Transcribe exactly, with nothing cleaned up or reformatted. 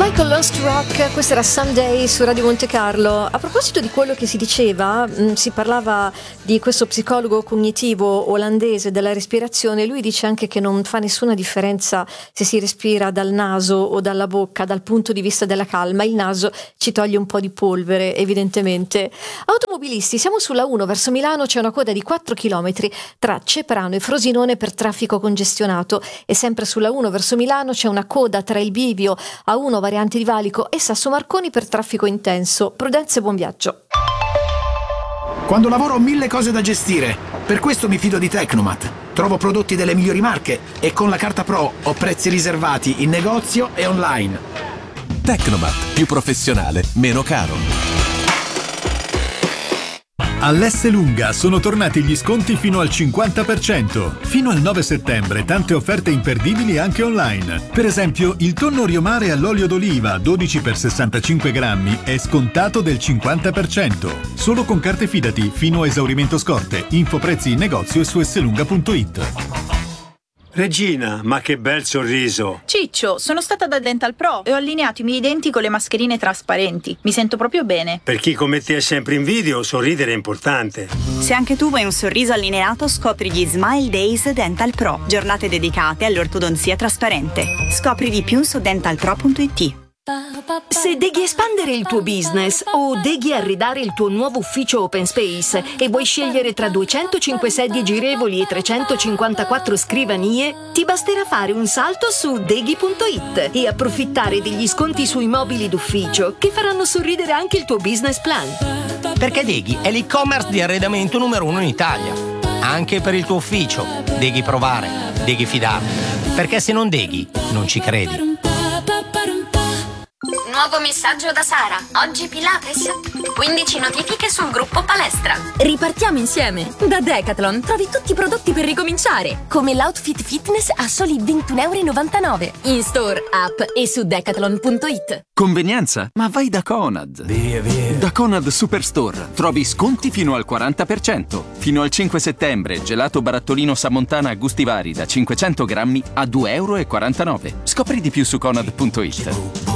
Michael Loves to Rock, questa era Someday su Radio Monte Carlo. A proposito di quello che si diceva, mh, si parlava di questo psicologo cognitivo olandese della respirazione. Lui dice anche che non fa nessuna differenza se si respira dal naso o dalla bocca dal punto di vista della calma. Il naso ci toglie un po' di polvere, evidentemente. Automobilisti, siamo sulla uno verso Milano, c'è una coda di quattro chilometri tra Ceprano e Frosinone per traffico congestionato, e sempre sulla uno verso Milano c'è una coda tra il bivio a uno variante di Valico e Sasso Marconi per traffico intenso. Prudenza e buon viaggio. Quando lavoro ho mille cose da gestire, per questo mi fido di Tecnomat. Trovo prodotti delle migliori marche e con la carta Pro ho prezzi riservati in negozio e online. Tecnomat, più professionale, meno caro. All'Esselunga sono tornati gli sconti fino al cinquanta per cento. Fino al nove settembre tante offerte imperdibili anche online. Per esempio, il tonno Riomare all'olio d'oliva dodici per sessantacinque grammi è scontato del cinquanta per cento. Solo con carte Fidati fino a esaurimento scorte. Info prezzi in negozio e su esselunga punto it. Regina, ma che bel sorriso! Ciccio, sono stata da Dental Pro e ho allineato i miei denti con le mascherine trasparenti. Mi sento proprio bene. Per chi come te è sempre in video, sorridere è importante. Se anche tu vuoi un sorriso allineato, scopri gli Smile Days Dental Pro, giornate dedicate all'ortodonzia trasparente. Scopri di più su dental pro punto it. Se deghi espandere il tuo business o deghi arredare il tuo nuovo ufficio open space e vuoi scegliere tra duecentocinque sedie girevoli e trecentocinquantaquattro scrivanie, ti basterà fare un salto su deghi punto it e approfittare degli sconti sui mobili d'ufficio che faranno sorridere anche il tuo business plan. Perché Deghi è l'e-commerce di arredamento numero uno in Italia. Anche per il tuo ufficio. Deghi provare, Deghi fidarti. Perché se non Deghi, non ci credi. Nuovo messaggio da Sara. Oggi Pilates. quindici notifiche sul gruppo palestra. Ripartiamo insieme. Da Decathlon trovi tutti i prodotti per ricominciare, come l'outfit fitness a soli ventuno e novantanove euro. In store, app e su decathlon punto it. Convenienza? Ma vai da Conad. Via, via. Da Conad Superstore trovi sconti fino al quaranta per cento. Fino al cinque settembre, gelato barattolino Samontana a gusti vari da cinquecento grammi a due e quarantanove euro. Scopri di più su conad punto it.